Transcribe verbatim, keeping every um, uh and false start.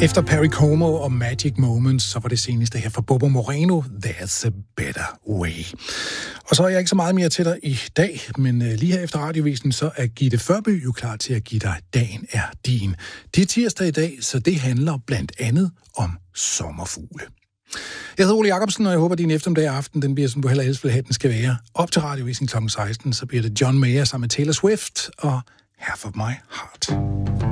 Efter Perry Como og Magic Moments, så var det seneste her fra Bobo Moreno, There's a Better Way. Og så er jeg ikke så meget mere til dig i dag, men lige her efter radiovisen, så er Gitte Førby jo klar til at give dig Dagen er din. Det er tirsdag i dag, så det handler blandt andet om sommerfugle. Jeg hedder Ole Jacobsen, og jeg håber, at din eftermiddag aften, den bliver, som du heller helst vil have, den skal være. Op til radiovisen klokken seksten, så bliver det John Mayer sammen med Taylor Swift og Half of My Heart.